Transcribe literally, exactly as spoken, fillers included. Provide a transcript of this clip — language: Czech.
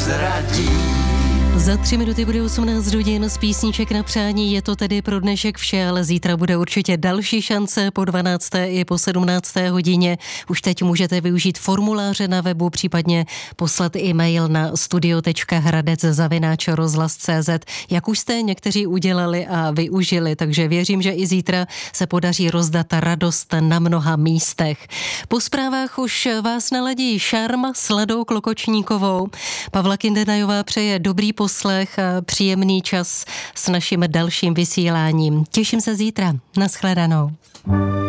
nezradí. Za tři minuty bude osmnáct hodin z písniček na přání, je to tedy pro dnešek vše, ale zítra bude určitě další šance po dvanácté i po sedmnácté hodině. Už teď můžete využít formuláře na webu, případně poslat e-mail na studio tečka hradec zavináč rozhlas tečka cé zet, jak už jste někteří udělali a využili, takže věřím, že i zítra se podaří rozdat radost na mnoha místech. Po zprávách už vás naladí Šarm s Ladou Klokočníkovou. Pavla Kindenajová přeje dobrý poslech a příjemný čas s naším dalším vysíláním. Těším se zítra. Naschledanou.